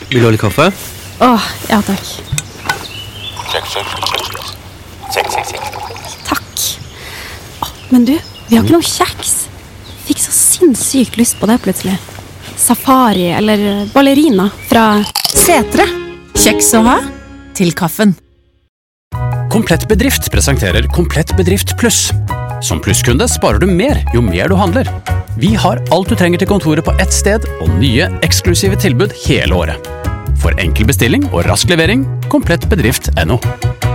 Vil du ha litt kaffe? Ja takk. Check. Takk. Men du, vi har ikke noe kjeks. Fikk så sinnssykt lyst på det plutselig. Safari eller ballerina fra Setre. Kjeks å ha til kaffen. Komplett Bedrift presenterer Komplett Bedrift Pluss. Som plusskunde sparer du mer jo mer du handler. Vi har alt du trenger til kontoret på ett sted, og nye, eksklusive tilbud hele året. For enkel bestilling og rask levering, komplettbedrift.no.